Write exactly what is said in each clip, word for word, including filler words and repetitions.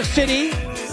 York City.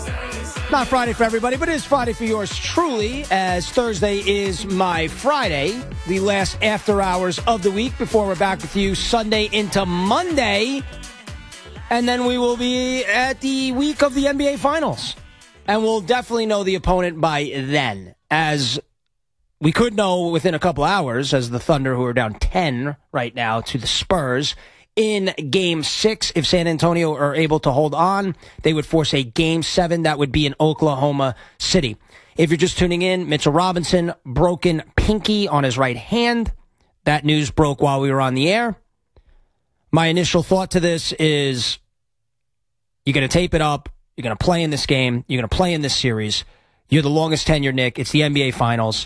Not Friday for everybody, but it is Friday for yours truly, as Thursday is my Friday, the last after hours of the week before we're back with you Sunday into Monday. And then we will be at the week of the N B A Finals. And we'll definitely know the opponent by then, as we could know within a couple hours, as the Thunder, who are down ten right now to the Spurs, in Game six, if San Antonio are able to hold on, they would force a Game seven. That would be in Oklahoma City. If you're just tuning in, Mitchell Robinson, broken pinky on his right hand. That news broke while we were on the air. My initial thought to this is, you're going to tape it up. You're going to play in this game. You're going to play in this series. You're the longest tenure, Nick. It's the N B A Finals.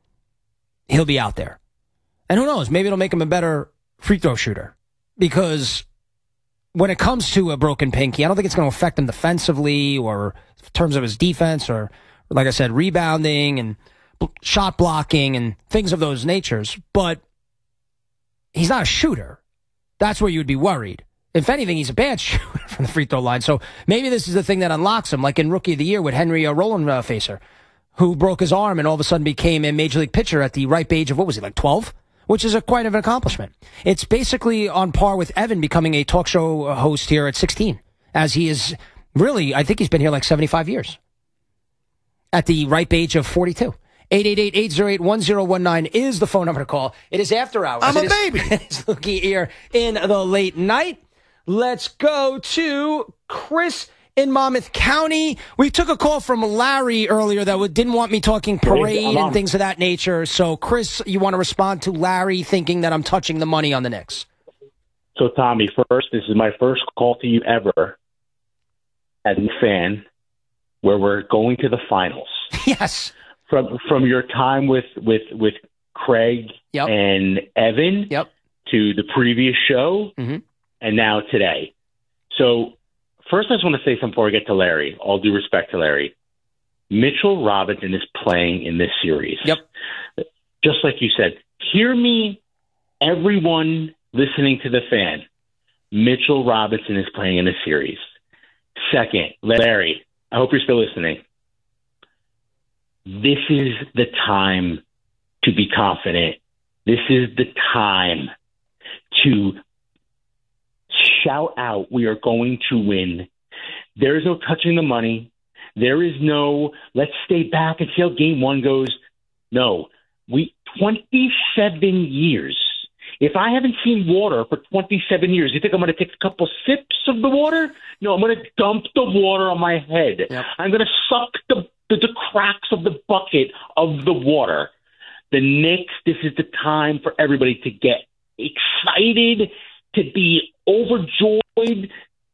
He'll be out there. And who knows? Maybe it'll make him a better free throw shooter. Because when it comes to a broken pinky, I don't think it's going to affect him defensively or in terms of his defense or, like I said, rebounding and shot blocking and things of those natures. But he's not a shooter. That's where you would be worried. If anything, he's a bad shooter from the free throw line. So maybe this is the thing that unlocks him, like in Rookie of the Year with Henry uh, Roland uh, Facer, who broke his arm and all of a sudden became a major league pitcher at the ripe age of, what was he, like twelve? Which is a quite of an accomplishment. It's basically on par with Evan becoming a talk show host here at sixteen, as he is really, I think he's been here like seventy-five years at the ripe age of forty-two. eight eight eight, eight oh eight, one oh one nine is the phone number to call. It is after hours. I'm a it baby. Is, it's Lookie here in the late night. Let's go to Chris in Monmouth County. We took a call from Larry earlier that didn't want me talking parade and things of that nature. So, Chris, you want to respond to Larry thinking that I'm touching the money on the Knicks? So, Tommy, first, this is my first call to you ever as a fan where we're going to the finals. Yes. From from your time with, with, with Craig yep. and Evan yep. to the previous show mm-hmm. and now today. So, first, I just want to say something before I get to Larry. All due respect to Larry. Mitchell Robinson is playing in this series. Yep. Just like you said. Hear me, everyone listening to the fan. Mitchell Robinson is playing in this series. Second, Larry, I hope you're still listening. This is the time to be confident. This is the time to shout out, we are going to win. There is no touching the money. There is no, let's stay back and see how game one goes. No, we, twenty-seven years. If I haven't seen water for twenty-seven years, you think I'm going to take a couple sips of the water? No, I'm going to dump the water on my head. Yep. I'm going to suck the, the, the cracks of the bucket of the water. The Knicks, this is the time for everybody to get excited, to be overjoyed.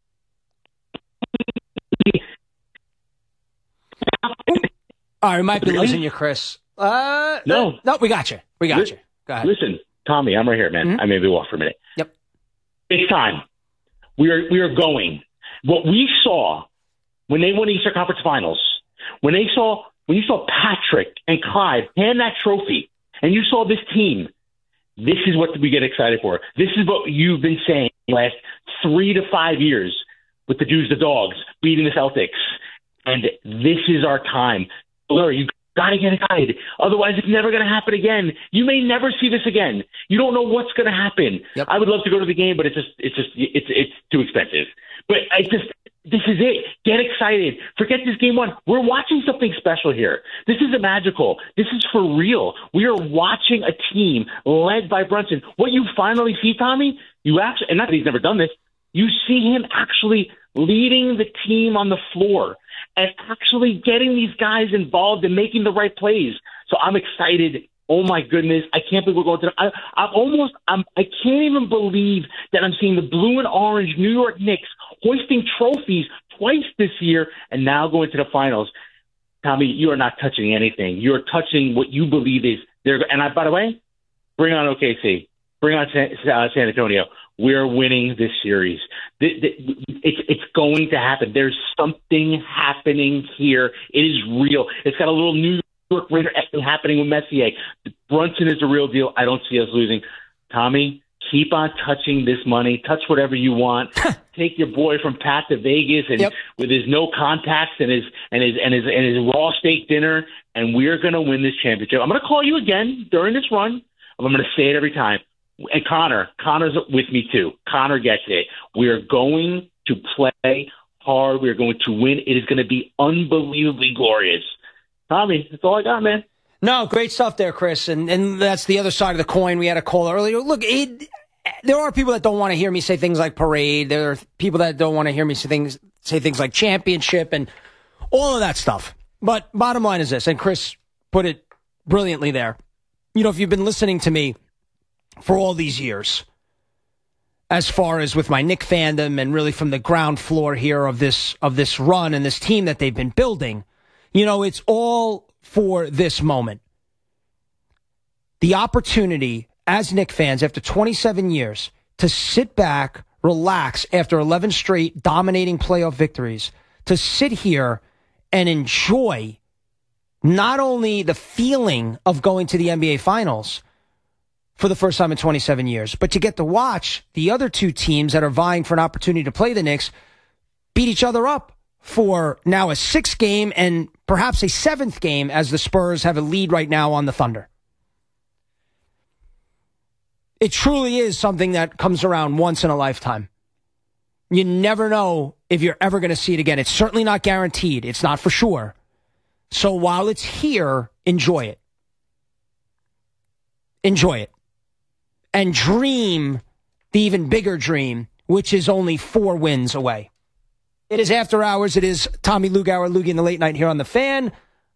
All right, we might be losing you, Chris. Uh, no. No, we got you. We got listen, you. Go ahead. Listen, Tommy, I'm right here, man. Mm-hmm. I may be off for a minute. Yep. It's time. We are we are going. What we saw when they won the Eastern Conference Finals, when they saw when you saw Patrick and Clyde hand that trophy, and you saw this team, this is what we get excited for. This is what you've been saying the last three to five years with the Jews, the Dogs, beating the Celtics. And this is our time. Larry, you got to get excited. Otherwise, it's never going to happen again. You may never see this again. You don't know what's going to happen. Yep. I would love to go to the game, but it's just, it's just, it's, it's too expensive. But I just, this is it. Get excited. Forget this game one. We're watching something special here. This isn't magical. This is for real. We are watching a team led by Brunson. What you finally see, Tommy, you actually, and not that he's never done this, you see him actually leading the team on the floor and actually getting these guys involved and making the right plays. So I'm excited. Oh my goodness. I can't believe we're going to, I, I'm almost, I'm, I can't even believe that I'm seeing the blue and orange New York Knicks hoisting trophies twice this year and now going to the finals. Tommy, you are not touching anything. You're touching what you believe is there. And I, by the way, bring on O K C, bring on San, uh, San Antonio. We're winning this series. It's it's going to happen. There's something happening here. It is real. It's got a little New York Raider happening with Messier. Brunson is the real deal. I don't see us losing. Tommy, keep on touching this money. Touch whatever you want. take your boy from Pat to Vegas and yep. with his no contacts and his and his and his and his raw steak dinner, and we're going to win this championship. I'm going to call you again during this run. I'm going to say it every time. And Connor, Connor's with me too. Connor gets it. We are going to play hard. We are going to win. It is going to be unbelievably glorious. Tommy, that's all I got, man. No, great stuff there, Chris. And and that's the other side of the coin. We had a call earlier. Look, it, there are people that don't want to hear me say things like parade. There are people that don't want to hear me say things say things like championship and all of that stuff. But bottom line is this, and Chris put it brilliantly there. You know, if you've been listening to me for all these years, as far as with my Knick fandom and really from the ground floor here of this of this run and this team that they've been building, you know, it's all for this moment. The opportunity as Knick fans after twenty-seven years to sit back, relax after eleven straight dominating playoff victories, to sit here and enjoy not only the feeling of going to the N B A Finals for the first time in twenty-seven years, but to get to watch the other two teams that are vying for an opportunity to play the Knicks beat each other up for now a sixth game and perhaps a seventh game as the Spurs have a lead right now on the Thunder. It truly is something that comes around once in a lifetime. You never know if you're ever going to see it again. It's certainly not guaranteed. It's not for sure. So while it's here, enjoy it. Enjoy it. And dream the even bigger dream, which is only four wins away. It is After Hours. It is Tommy Lugauer, Loogie in the Late Night here on The Fan.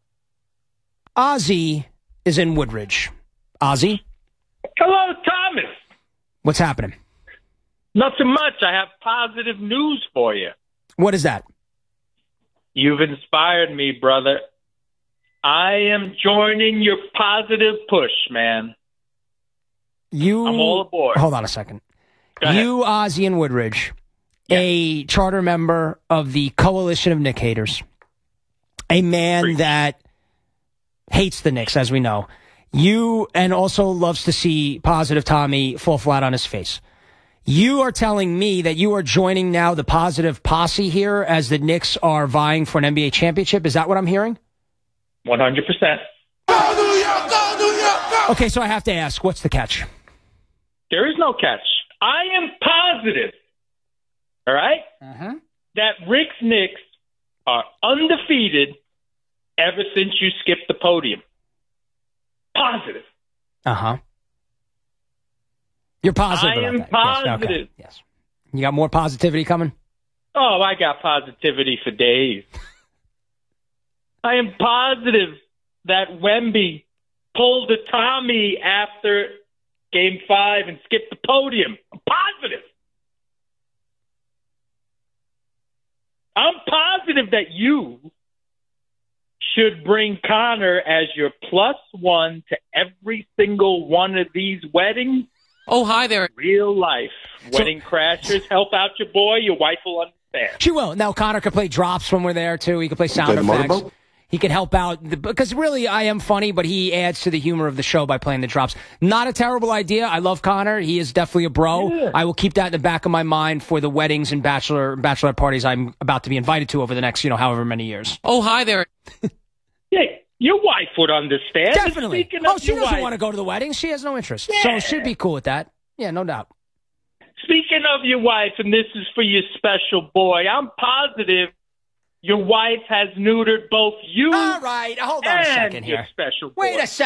Ozzy is in Woodridge. Ozzy? Hello, Thomas. What's happening? Nothing much. I have positive news for you. What is that? You've inspired me, brother. I am joining your positive push, man. You, I'm all aboard. Hold on a second. You, Ozzy in Woodridge, yeah. A charter member of the Coalition of Knick Haters, a man Preach. that hates the Knicks, as we know. You, and also loves to see positive Tommy fall flat on his face. You are telling me that you are joining now the positive posse here as the Knicks are vying for an N B A championship. Is that what I'm hearing? one hundred percent. Go New York, go New York, go! Okay, so I have to ask, what's the catch? There is no catch. I am positive, all right, uh-huh. that Rick's Knicks are undefeated ever since you skipped the podium. Positive. Uh-huh. You're positive I about am that. positive. Yes, okay. Yes. You got more positivity coming? Oh, I got positivity for days. I am positive that Wemby pulled a Tommy after Game five and skipped the podium. I'm positive. I'm positive that you should bring Connor as your plus one to every single one of these weddings. Oh, hi there. Real life. Wedding so, crashers. Help out your boy. Your wife will understand. She will. Now, Connor could play drops when we're there, too. He could play sound effects. He can help out, because really I am funny, but he adds to the humor of the show by playing the drops. Not a terrible idea. I love Connor. He is definitely a bro. Yeah. I will keep that in the back of my mind for the weddings and bachelor bachelorette parties I'm about to be invited to over the next, you know, however many years. Oh, hi there. Yeah, your wife would understand. Definitely. Oh, she doesn't wife, want to go to the wedding. She has no interest. Yeah. So she'd be cool with that. Yeah, no doubt. Speaking of your wife, and this is for your special boy, I'm positive your wife has neutered both you All right, hold on a and second your here. special boy. Wait a second.